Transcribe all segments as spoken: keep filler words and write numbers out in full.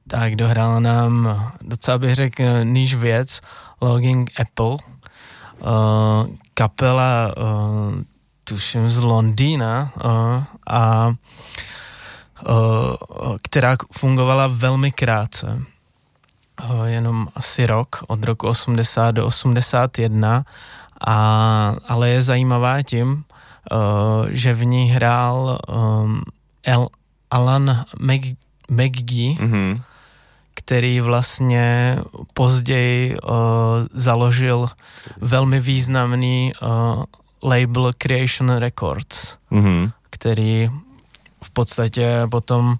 Tak dohrála nám docela bych řekl níž věc Logging Apple, uh, kapela uh, tuším z Londýna uh, a uh, která fungovala velmi krátce. Uh, jenom asi rok, od roku osmdesát do osmdesát jedna, a, ale je zajímavá tím, uh, že v ní hrál um, El, Alan Mc, McGee, mm-hmm. který vlastně později uh, založil velmi významný uh, label Creation Records, mm-hmm. který v podstatě potom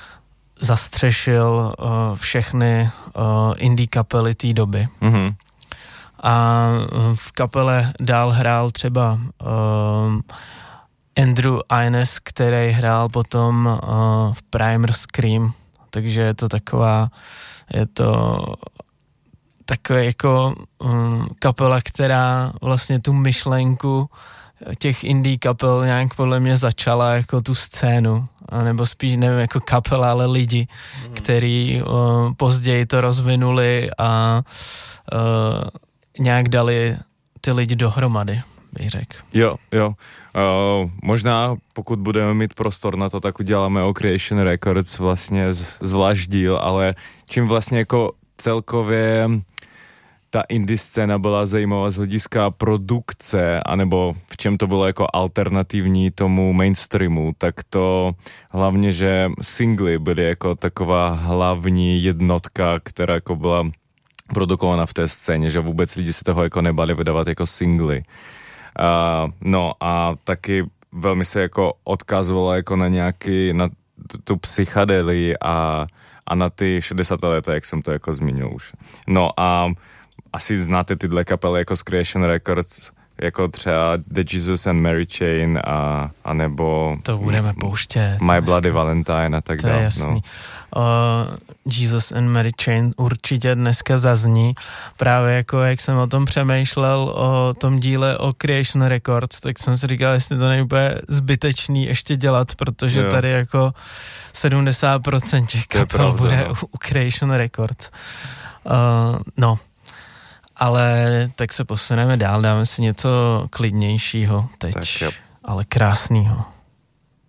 zastřešil uh, všechny uh, indie kapely té doby. Mm-hmm. A v kapele dál hrál třeba uh, Andrew Innes, který hrál potom uh, v Primal Scream, takže je to taková, je to takové jako um, kapela, která vlastně tu myšlenku těch indie kapel nějak podle mě začala jako tu scénu, nebo spíš nevím jako kapela, ale lidi, mm. který uh, později to rozvinuli a uh, nějak dali ty lidi dohromady, bych řekl. Jo, jo. Uh, možná pokud budeme mít prostor na to, tak uděláme o Creation Records vlastně z, zvlášť díl, ale čím vlastně jako celkově ta indie scéna byla zajímavá z hlediska produkce, anebo v čem to bylo jako alternativní tomu mainstreamu, tak to hlavně, že singly byly jako taková hlavní jednotka, která jako byla produkovaná v té scéně, že vůbec lidi se toho jako nebali vydávat jako singly. Uh, no a taky velmi se jako odkazovalo jako na nějaký, na t- tu psychadelii a, a na ty šedesátá leta, jak jsem to jako zmínil už. No a asi znáte tyhle kapely jako z Creation Records, jako třeba The Jesus and Mary Chain a, a nebo to budeme pouštět. My Bloody Valentine a tak dále. To je jasný. No. Uh, Jesus and Mary Chain určitě dneska zazní. Právě jako jak jsem o tom přemýšlel, o tom díle o Creation Records, tak jsem si říkal, jestli to není úplně zbytečný ještě dělat, protože jo. tady jako sedmdesát procent těch kapel bude no. u Creation Records. Uh, no. Ale tak se posuneme dál, dáme si něco klidnějšího teď, ale krásného.